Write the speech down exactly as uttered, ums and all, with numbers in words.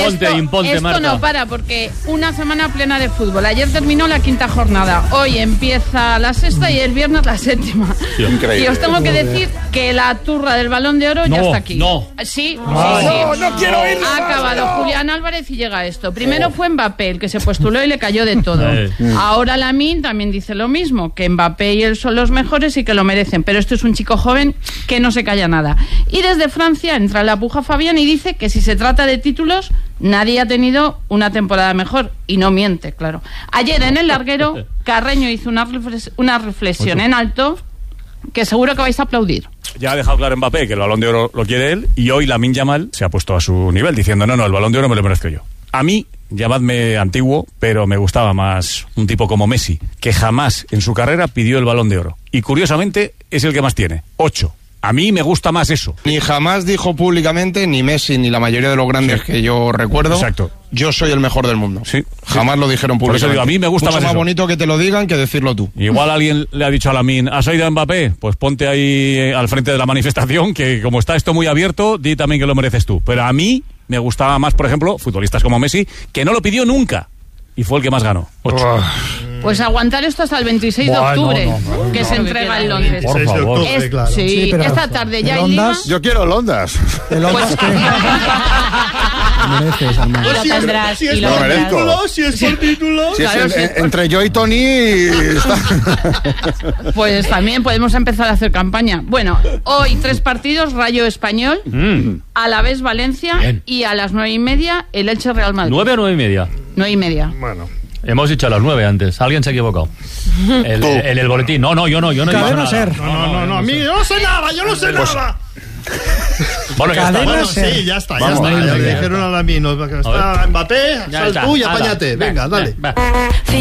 Imponte, esto, imponte, esto Marta. no para, porque una semana plena de fútbol. Ayer terminó la quinta jornada. Hoy empieza la sexta y el viernes la séptima. Sí, y os tengo que decir que la turra del Balón de Oro no, ya está aquí. No, Sí, no, sí, sí. No, no quiero oírlo. Ha acabado Julián Álvarez y llega esto. Primero fue Mbappé, el que se postuló y le cayó de todo. Eh. Ahora Lamine también dice lo mismo, que Mbappé y él son los mejores y que lo merecen. Pero esto es un chico joven que no se calla nada. Y desde Francia entra la puja Fabián y dice que si se trata de títulos, nadie ha tenido una temporada mejor. Y no miente, claro. Ayer en el larguero, Carreño hizo una, reflex- una reflexión en alto que seguro que vais a aplaudir. Ya ha dejado claro Mbappé que el Balón de Oro lo quiere él, y hoy Lamine Yamal se ha puesto a su nivel diciendo no, no, el Balón de Oro me lo merezco yo. A mí, llamadme antiguo, pero me gustaba más un tipo como Messi, que jamás en su carrera pidió el Balón de Oro. Y curiosamente es el que más tiene, ocho. A mí me gusta más eso. Ni jamás dijo públicamente, ni Messi, ni la mayoría de los grandes Sí. que yo recuerdo, Exacto. yo soy el mejor del mundo. Sí. Jamás lo dijeron Por eso públicamente. digo, a mí me gusta Mucho más más eso. bonito que te lo digan que decirlo tú. Igual alguien le ha dicho a Lamine, ¿has oído a Mbappé? Pues ponte ahí eh, al frente de la manifestación, que como está esto muy abierto, di también que lo mereces tú. Pero a mí me gustaba más, por ejemplo, futbolistas como Messi, que no lo pidió nunca, y fue el que más ganó. Ocho. Pues aguantar esto hasta el veintiséis de Buah, octubre, no, no, no, que no, se no, entrega no, en Londres. por favor. Es- claro. sí, Sí, pero esta tarde ya ¿el hay liga. Ondas? Yo quiero Londas. El Ondas que mereces, Armando. Y lo tendrás, Si y es lo lo por tendrás. merezco. título, si es por título. Si es Claro, en- sí. en- entre yo y Tony está. Pues también podemos empezar a hacer campaña. Bueno, hoy tres partidos, Rayo Español, Mm. Alavés Valencia Bien. y a las nueve y media el Elche Real Madrid. ¿Nueve o nueve y media? Nueve y media. Bueno. Hemos dicho a las nueve antes. Alguien se ha equivocado. El, el, el boletín. No, no, yo no, yo no he dicho Cadena nada. Ser. No, no, no, no, a mí yo no sé nada, yo no sé nada. Bueno, ya está. Cadena Bueno, Ser. sí, ya está, ya Vamos, está. venga, Ya le venga. dijeron a la mí, no, está Mbappé, Ya sal está. tú y Hala. apáñate. Venga, dale. Va.